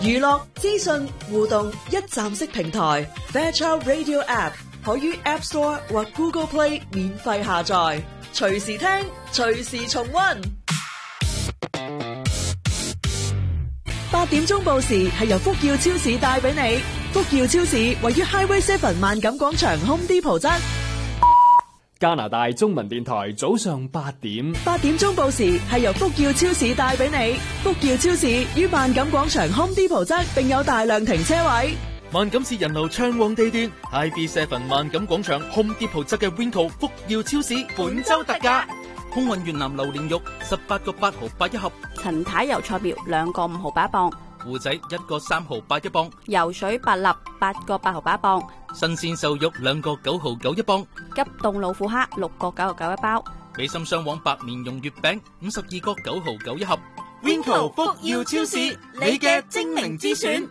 娛樂、資訊、互動一站式平台 Fairchild Radio App 可於 App Store 或 Google Play 免費下載，隨時聽，隨時重溫。8點鐘報時係由福耀超市帶俾你。福耀超市位於 Highway 7萬錦廣場 Home Depot 側。 加拿大中文電台早上8點。 8點鐘報時係由福耀超市帶俾你。福耀超市於萬錦廣場 Home Depot 側，並有大量停車位。 萬錦市人流暢旺地段 ，IB7 萬錦廣場 Home Depot 側嘅 Winco 福耀超市本周特價，空運越南榴蓮肉18個8毫8一盒， 陳太油菜苗2個5毫8一磅， 糊仔1個3毫8一磅， 游水白粒8個8毫8一磅， 新鮮瘦肉2個9毫9一磅， 急凍老虎蝦6個9毫9一包， 美心雙黃白蓮蓉月餅52個9毫9一盒。Winco 福耀超市，你嘅精明之選。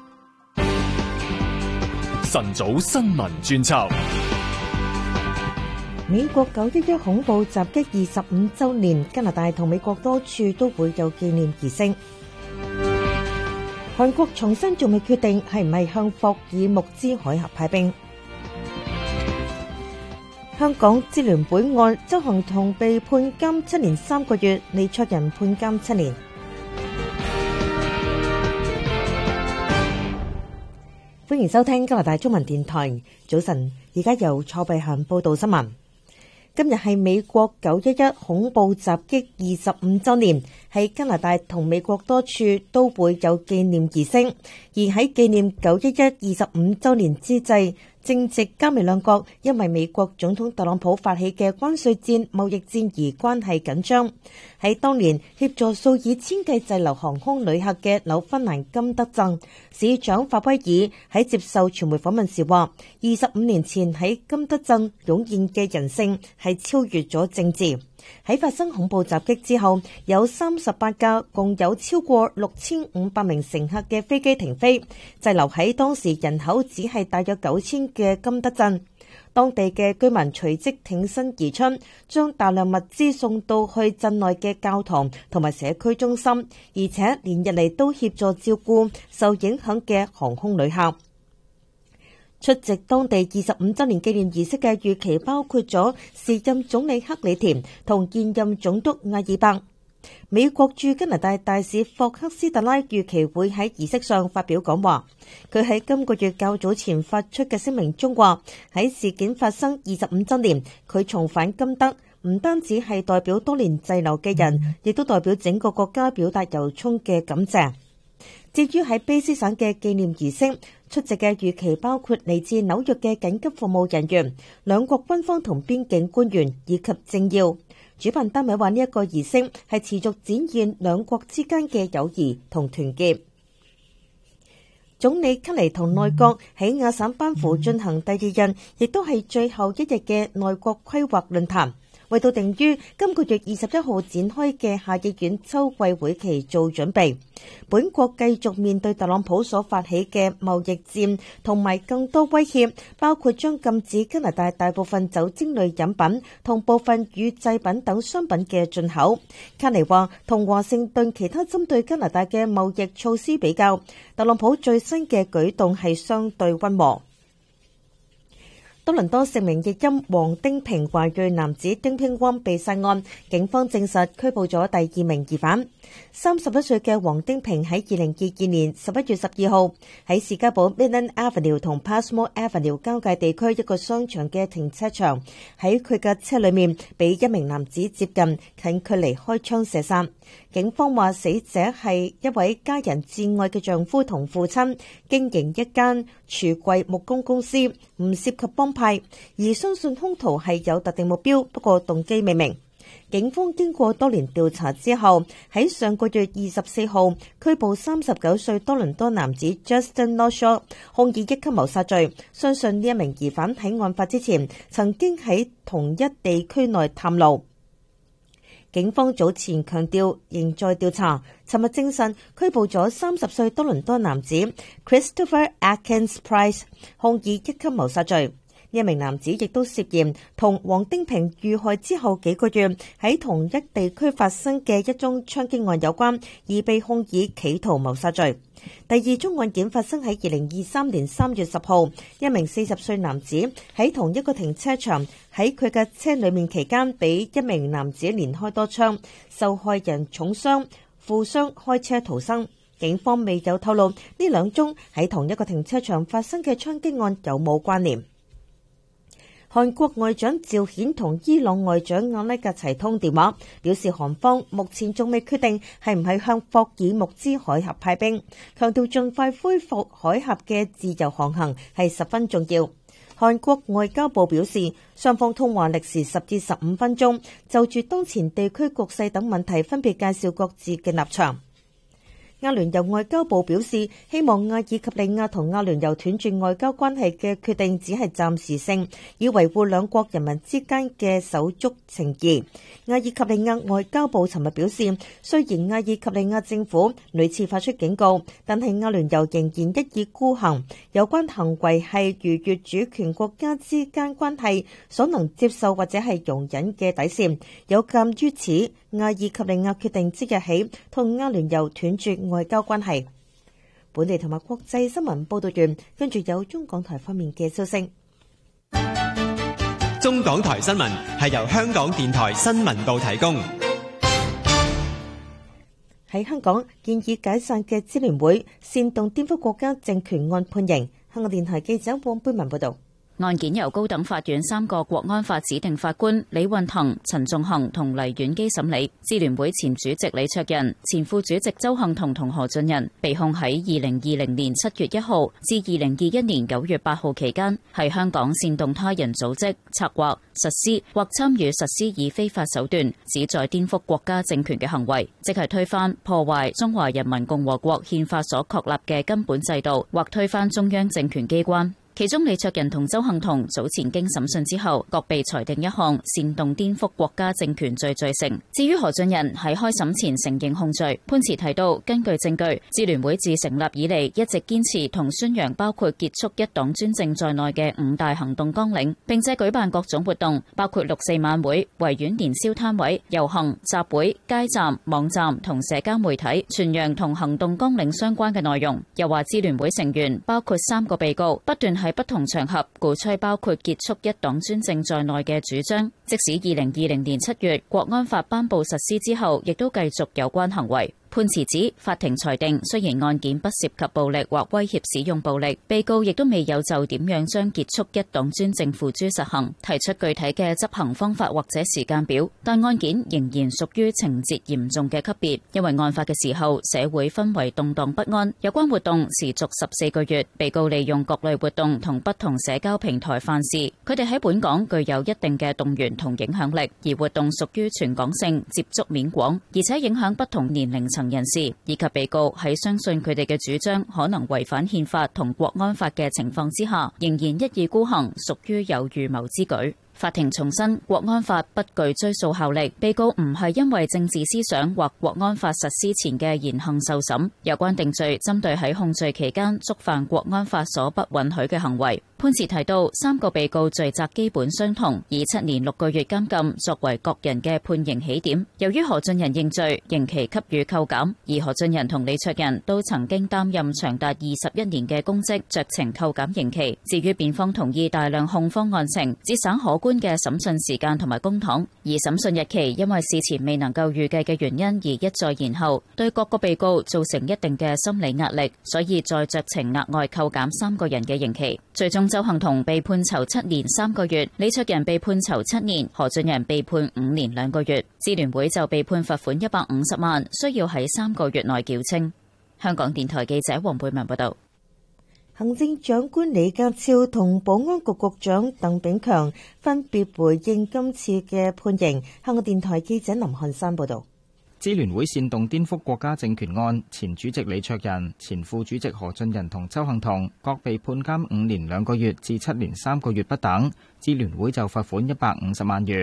晨早新聞專輯。 美國911恐怖襲擊25週年，加拿大同美國多處都會有紀念儀式。韓國重新仲未決定係唔係向霍爾木茲海峽派兵。香港支聯會案，鄒幸彤被判監7年3個月，李卓人判監7年。歡迎收聽加拿大中文電台，早晨，而家由蔡碧嫻報道新聞。今日係美國911恐怖襲擊25週年，喺加拿大同美國多處都會有紀念儀式。而喺紀念911 25週年之際，正值加美兩國因為美國總統特朗普發起嘅關稅戰、貿易戰而關係緊張。喺當年協助數以千計滯留航空旅客嘅紐芬蘭金德鎮市長法威爾喺接受傳媒訪問時話：25年前喺金德鎮湧現嘅人性係超越咗政治。喺發生恐怖襲擊之後，有38架共有超過6500名乘客嘅飛機停飛，滯留喺當時人口只係大約9000嘅金德鎮。當地嘅居民隨即挺身而出，將大量物資送到去鎮內嘅教堂同埋社區中心，而且連日嚟都協助照顧受影響嘅航空旅客。出席當地25週年紀念儀式嘅預期包括咗時任總理克里田同現任總督艾爾伯。美國駐加拿大大使霍克斯特拉預期會喺儀式上發表講話。佢喺今個月較早前發出嘅聲明中話，喺事件發生25週年，佢重返金德，唔單止係代表多年滯留嘅人，亦都代表整個國家表達由衷嘅感謝。至於喺卑斯省嘅紀念儀式，出席嘅預期包括嚟自紐約嘅緊急服務人員、兩國軍方同邊境官員以及政要。主辦單位話呢一個儀式係持續展現兩國之間嘅友誼同團結。總理卡尼同內閣喺亞省班夫進行第2日，亦都係最後一日嘅內閣規劃論壇，為到定於今個月21號展開嘅下議院秋季會期做準備。本國繼續面對特朗普所發起嘅貿易戰同埋更多威脅，包括將禁止加拿大大部分酒精類飲品同部分乳製品等商品嘅進口。卡尼話，同華盛頓其他針對加拿大嘅貿易措施比較，特朗普最新嘅舉動係相對溫和。多倫多10名譯音黃丁平華裔男子丁平汪被殺案，警方證實拘捕咗第2名疑犯。31歲嘅黃丁平喺2022年11月12號喺士嘉堡 Midland Avenue 同 Passmore Avenue 交界地區一個商場嘅停車場，喺佢嘅車裏面被一名男子接近，近距離開槍射殺。警方話死者係一位家人至愛嘅丈夫同父親，經營一間櫥櫃木工公司，唔涉及幫派，而相信兇徒係有特定目標，不過動機未明。警方經過多年調查之後，喺上個月24號拘捕39歲多倫多男子 Justin Lawshaw， 控以1級謀殺罪。相信呢一名疑犯喺案發之前曾經喺同一地區內探路。警方早前強調仍在調查，尋日證實拘捕咗30歲多倫多男子 Christopher Atkins Price， 控以1級謀殺罪。呢一名男子亦都涉嫌同黃丁平遇害之後幾個月喺同一地區發生嘅一宗槍擊案有關，而被控以企圖謀殺罪。第二宗案件發生喺2023年3月10號，一名40歲男子喺同一個停車場喺佢嘅車裏面期間，俾一名男子連開多槍，受害人重傷，負傷開車逃生。警方未有透露呢兩宗喺同一個停車場發生嘅槍擊案有冇關聯。韓國外長趙顯同伊朗外長阿拉格齊通電話，表示韓方目前仲未決定係唔係向霍爾木茲海峽派兵，強調盡快恢復海峽嘅自由航行係十分重要。韓國外交部表示，雙方通話歷時10至15分鐘，就住當前地區局勢等問題分別介紹各自嘅立場。阿聯酋外交部表示，希望阿爾及利亞同阿聯酋斷絕外交關係嘅決定只係暫時性，以維護兩國人民之間嘅手足情誼。阿爾及利亞外交部尋日表示，雖然阿爾及利亞政府屢次發出警告，但係阿聯酋仍然一意孤行，有關行為係逾越主權國家之間關係所能接受或者係容忍嘅底線。有鑑於此，阿爾及利亞決定即日起同阿聯酋斷絕外交關係。本地同埋國際新聞報道完，跟住有中港台方面嘅消息。 中港台新聞係由香港電台新聞部提供。 喺香港建議解散嘅支聯會煽動顛覆國家政權案判刑。香港電台記者黃貝文報道。 案件由高等法院3個國安法指定法官李運騰、陳仲衡同黎婉基審理。支聯會前主席李卓人、前副主席周幸彤同何俊仁被控喺2020年7月1號至2021年9月8號期間，喺香港煽動他人組織、策劃、實施或參與實施以非法手段旨在顛覆國家政權嘅行為，即係推翻、破壞中華人民共和國憲法所確立嘅根本制度，或推翻中央政權機關。其中李卓人同周幸彤早前經審訊之後，各被裁定一項煽動顛覆國家政權罪罪成。至於何俊仁喺開審前承認控罪，判詞提到，根據證據，支聯會自成立以嚟一直堅持同宣揚包括結束一黨專政在內嘅5大行動綱領，並且舉辦各種活動，包括6·4晚會、維園年宵攤位、遊行、集會、街站、網站同社交媒體，傳揚同行動綱領相關嘅內容。又話支聯會成員包括3個被告，不斷喺不同場合鼓吹包括結束一黨專政在內嘅主張，即使2020年7月國安法頒布實施之後，亦都繼續有關行為。判詞指，法庭裁定雖然案件不涉及暴力或威脅使用暴力，被告亦都未有就點樣將結束一黨專政付諸實行提出具體嘅執行方法或者時間表，但案件仍然屬於情節嚴重嘅級別，因為案發嘅時候社會氛圍動盪不安，有關活動持續14個月，被告利用各類活動同不同社交平台犯事，佢哋喺本港具有一定嘅動員同影響力，而活動屬於全港性、接觸面廣，而且影響不同年齡層人士，以及被告喺相信佢哋嘅主張可能違反憲法同國安法嘅情況之下，仍然一意孤行，屬於有預謀之舉。法庭重申，國安法不具追訴效力，被告唔係因為政治思想或國安法實施前嘅言行受審，有關定罪針對喺控罪期間觸犯國安法所不允許嘅行為。判詞提到，3個被告罪責基本相同，以7年6個月監禁作為各人嘅判刑起點。由於何俊仁認罪，刑期給予扣減，而何俊仁同李卓人都曾經擔任長達21年嘅公職，酌情扣減刑期。至於辯方同意大量控方案情，節省可觀嘅審訊時間同埋公帑，而審訊日期因為事前未能夠預計嘅原因而一再延後，對各個被告造成一定嘅心理壓力，所以再酌情額外扣減3個人嘅刑期。最終周幸彤被判囚7年3個月，李卓人被判囚7年，何俊仁被判5年2個月，支聯會就被判罰款150萬，需要喺3個月內繳清。香港電台記者黃貝文報道。 行政長官李家超同保安局局長鄧炳強分別回應今次嘅判刑。香港電台記者林漢山報道。 支聯會煽動顛覆國家政權案，前主席李卓人、前副主席何俊仁同周幸彤各被判監5年2個月至7年3個月不等。支聯會就罰款150萬元。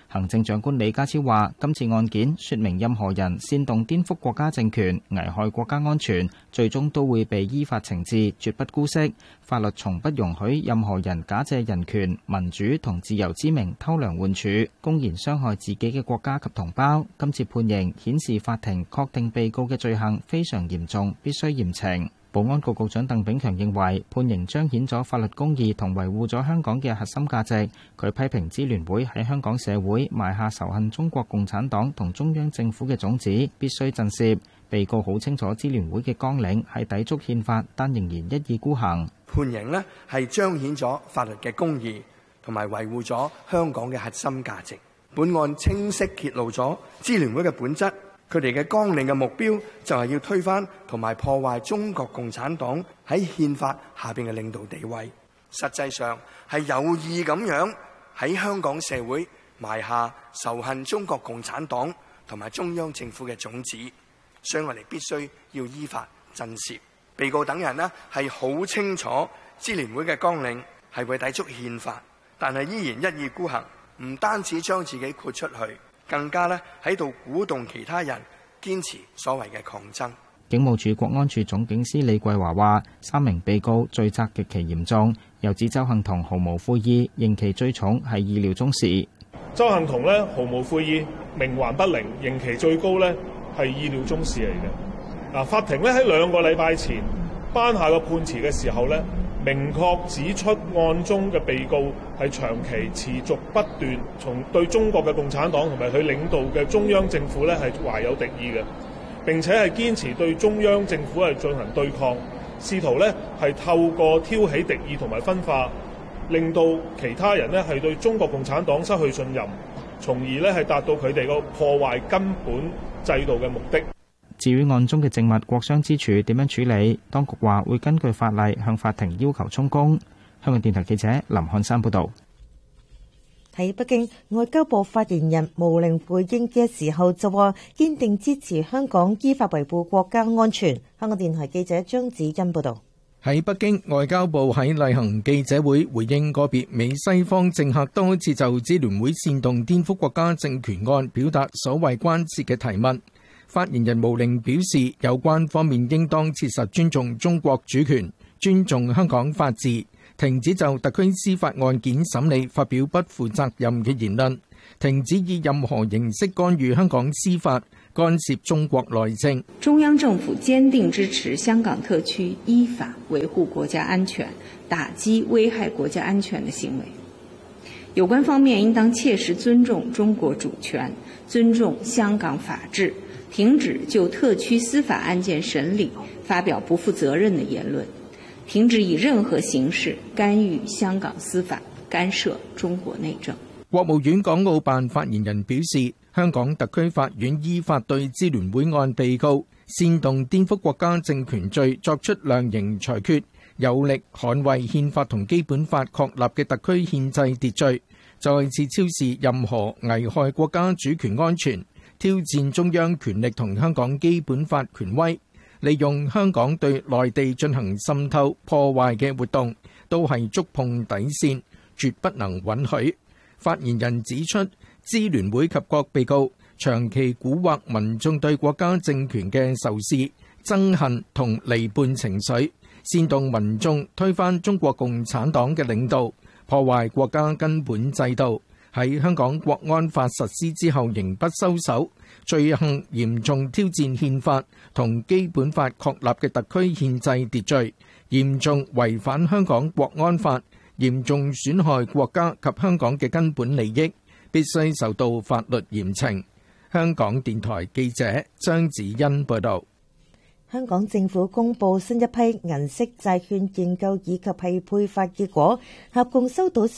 行政長官李家超話：今次案件說明任何人煽動顛覆國家政權、危害國家安全，最終都會被依法懲治，絕不姑息。法律從不容許任何人假借人權、民主同自由之名偷梁換柱，公然傷害自己嘅國家及同胞。今次判刑顯示法庭確定被告嘅罪行非常嚴重，必須嚴懲。保安局局長鄧炳強認為判刑彰顯咗法律公義同維護咗香港嘅核心價值。佢批評支聯會喺香港社會埋下仇恨中國共產黨同中央政府嘅種子，必須震懾。被告好清楚支聯會嘅綱領係抵觸憲法，但仍然一意孤行。 判刑呢係彰顯咗法律嘅公義同埋維護咗香港嘅核心價值。本案清晰揭露咗支聯會嘅本質。佢哋嘅綱領嘅目標就係要推翻同埋破壞中國共產黨喺憲法下邊嘅領導地位，實際上係有意咁樣喺香港社會埋下仇恨中國共產黨同埋中央政府嘅種子，所以我哋必須要依法震懾。被告等人呢係好清楚支聯會嘅綱領係會抵觸憲法，但係依然一意孤行，唔單止將自己豁出去，更加咧喺度鼓動其他人堅持所謂嘅抗爭。 警務處國安處總警司李桂華話：3名被告罪責極其嚴重，又指鄒幸彤毫無悔意，刑期最重係意料中事。 鄒幸彤咧毫無悔意，冥頑不靈，刑期最高咧係意料中事嚟嘅。法庭咧喺2個禮拜前頒下個判詞嘅時候咧，明確指出案中嘅被告係長期持續不斷從對中國嘅共產黨同埋佢領導嘅中央政府咧係懷有敵意嘅，並且係堅持對中央政府係進行對抗，試圖咧係透過挑起敵意同埋分化，令到其他人咧係對中國共產黨失去信任，從而咧係達到佢哋個破壞根本制度嘅目的。 至於案中嘅證物國殤之柱點樣處理，當局話會根據法例向法庭要求充公。香港電台記者林漢山報導。 喺北京，外交部發言人毛寧回應嘅時候就話堅定支持香港依法維護國家安全。香港電台記者張子欣報導。 喺北京，外交部喺例行記者會回應個別美西方政客多次就支聯會煽動顛覆國家政權案表達所謂關切嘅提問。發言人毛寧表示，有關方面應當切實尊重中國主權，尊重香港法治，停止就特區司法案件審理發表不負責任嘅言論，停止以任何形式干預香港司法，干涉中國內政。 中央政府堅定支持香港特區依法維護國家安全，打擊危害國家安全的行為。有關方面應當切實尊重中國主權，尊重香港法治，停止就特區司法案件審理發表不負責任的言論，停止以任何形式干預香港司法，干涉中國內政。 國務院港澳辦發言人表示，香港特區法院依法對支聯會案被告煽動顛覆國家政權罪作出量刑裁決，有力捍衛憲法同基本法確立嘅特區憲制秩序，再次昭示任何危害國家主權安全、挑戰中央權力同香港基本法權威，利用香港對內地進行滲透破壞嘅活動，都係觸碰底線，絕不能允許。發言人指出，支聯會及各被告長期蠱惑民眾對國家政權嘅仇視、憎恨同離叛情緒，煽動民眾推翻中國共產黨嘅領導，破壞國家根本制度。喺香港國安法實施之後仍不收手，罪行嚴重挑戰憲法同基本法確立嘅特區憲制秩序，嚴重違反香港國安法，嚴重損害國家及香港嘅根本利益，必須受到法律嚴懲。香港電台記者張子欣報道。 香港政府公布新一批銀色債券認購以及係配發結果，合共收到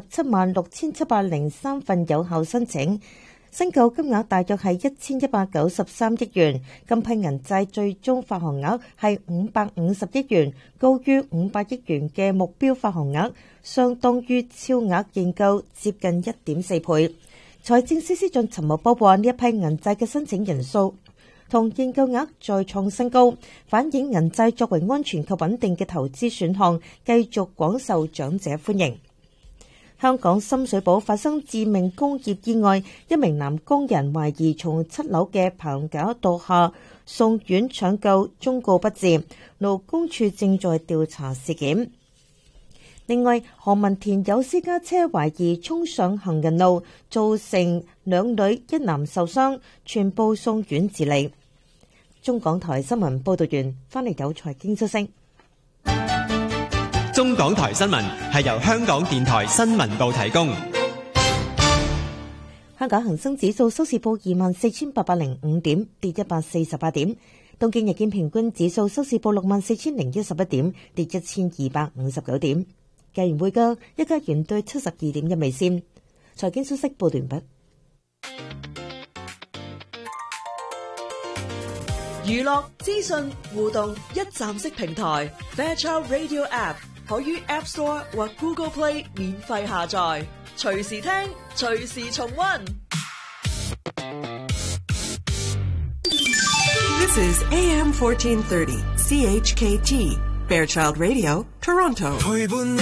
476703份有效申請，申購金額大約係1193億元。今批銀債最終發行額係550億元，高於500億元嘅目標發行額，相當於超額認購接近 1.4 倍。財政司司長陳茂波話：呢一批銀債嘅申請人數同認購額再創新高，反映銀債作為安全及穩定嘅投資選項，繼續廣受長者歡迎。 香港深水埗發生致命工業意外，一名男工人懷疑從7樓嘅棚架墮下，送院搶救，終告不治。勞工處正在調查事件。另外，何文田有私家車懷疑衝上行人路，造成2女1男受傷，全部送院治理。中港台新聞報道完，翻嚟有財經消息。 中港台新聞係由香港電台新聞部提供。 香港恒生指數收市報24,805點，跌148點。東京日經平均指數收市報64,011點，跌1,259點。計元匯價，一加元兌72點1美仙。財經消息報道完畢。 娛樂資訊互動一站式平台 Fairchild Radio App 可於 App Store 或 Google Play 免費下載，隨時聽，隨時重溫。 This is AM 1430 CHKT Fairchild Radio Toronto。